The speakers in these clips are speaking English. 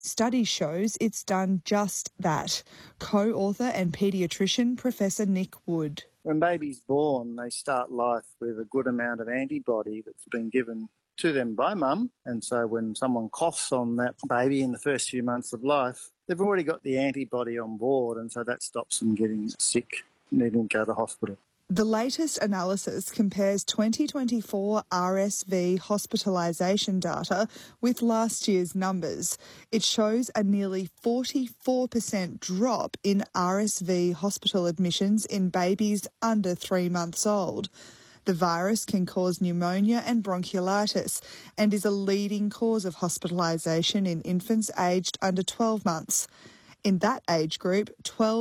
Study shows it's done just that. Co-author and paediatrician Professor Nick Wood. When baby's born, they start life with a good amount of antibody that's been given to them by mum, and so when someone coughs on that baby in the first few months of life, they've already got the antibody on board, and so that stops them getting sick, needing to go to hospital. The latest analysis compares 2024 RSV hospitalisation data with last year's numbers. It shows a nearly 44% drop in RSV hospital admissions in babies under 3 months old. The virus can cause pneumonia and bronchiolitis and is a leading cause of hospitalisation in infants aged under 12 months. In that age group,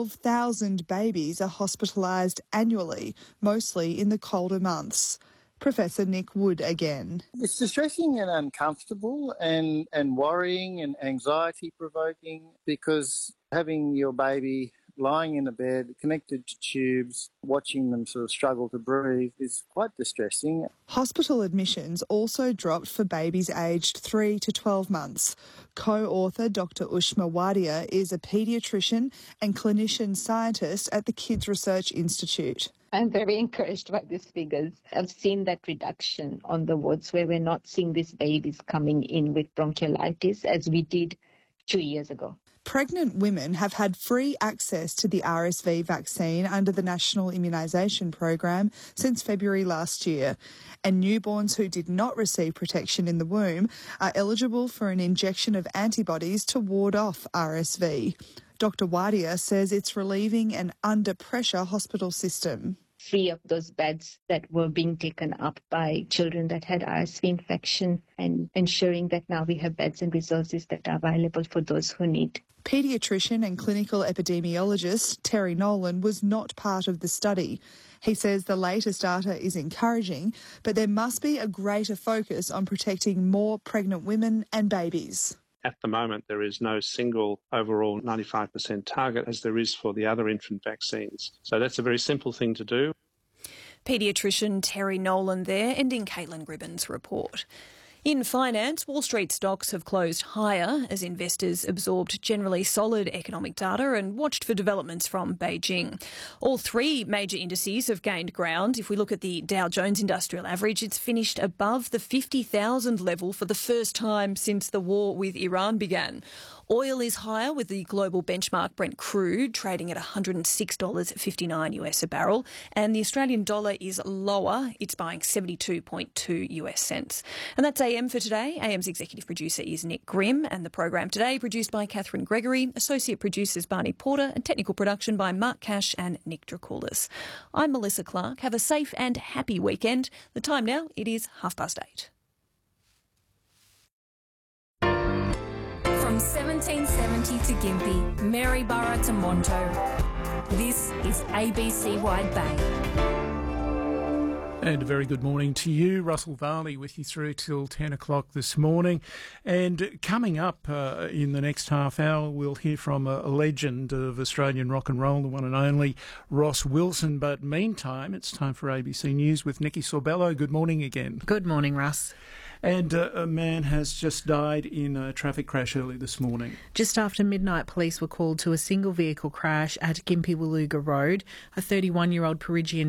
12,000 babies are hospitalised annually, mostly in the colder months. Professor Nick Wood again. It's distressing and uncomfortable and worrying and anxiety-provoking, because having your baby lying in a bed, connected to tubes, watching them sort of struggle to breathe is quite distressing. Hospital admissions also dropped for babies aged 3 to 12 months. Co-author Dr Ushma Wadia is a paediatrician and clinician scientist at the Kids Research Institute. I'm very encouraged by these figures. I've seen that reduction on the wards where we're not seeing these babies coming in with bronchiolitis as we did 2 years ago. Pregnant women have had free access to the RSV vaccine under the National Immunisation Program since February last year, and newborns who did not receive protection in the womb are eligible for an injection of antibodies to ward off RSV. Dr Wadia says it's relieving an under-pressure hospital system. Free up those beds that were being taken up by children that had RSV infection and ensuring that now we have beds and resources that are available for those who need. Paediatrician and clinical epidemiologist Terry Nolan was not part of the study. He says the latest data is encouraging, but there must be a greater focus on protecting more pregnant women and babies. At the moment, there is no single overall 95% target as there is for the other infant vaccines. So that's a very simple thing to do. Paediatrician Terry Nolan there, ending Caitlin Gribbon's report. In finance, Wall Street stocks have closed higher as investors absorbed generally solid economic data and watched for developments from Beijing. All three major indices have gained ground. If we look at the Dow Jones Industrial Average, it's finished above the 50,000 level for the first time since the war with Iran began. Oil is higher with the global benchmark Brent crude trading at $106.59 a barrel, and the Australian dollar is lower. It's buying 72.2 US cents. And that's AM for today. AM's executive producer is Nick Grimm, and the program today produced by Catherine Gregory, associate producers Barney Porter, and technical production by Mark Cash and Nick Dracoulis. I'm Melissa Clark. Have a safe and happy weekend. The time now, it is 8:30. From 1770 to Gympie, Maryborough to Monto, this is ABC Wide Bay. And a very good morning to you. Russell Varley with you through till 10 o'clock this morning. And coming up in the next half hour, we'll hear from a legend of Australian rock and roll, the one and only Ross Wilson. But meantime, it's time for ABC News with Nikki Sorbello. Good morning again. Good morning, Russ. And a man has just died in a traffic crash early this morning. Just after midnight, police were called to a single vehicle crash at Gympie Woluga Road. A 31-year-old Peregian